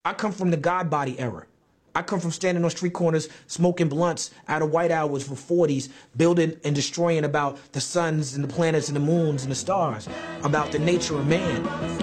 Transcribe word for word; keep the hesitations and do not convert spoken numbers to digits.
I come from the God body era. I come from standing on street corners, smoking blunts out of white hours for forties, building and destroying about the suns and the planets and the moons and the stars, about the nature of man.